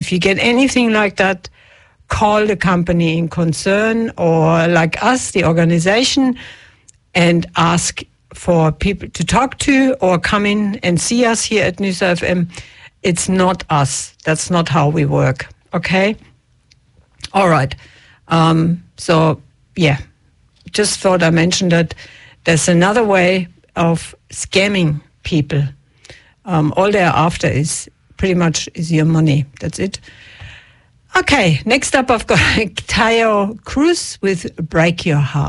if you get anything like that, call the company in concern or like us, the organization, and ask for people to talk to or come in and see us here at Nysa FM. It's not us. That's not how we work. Okay? All right. So, yeah, just thought I mentioned that there's another way of scamming people. All they're after is pretty much is your money. That's it. Okay, next up I've got Tayo Cruz with Break Your Heart.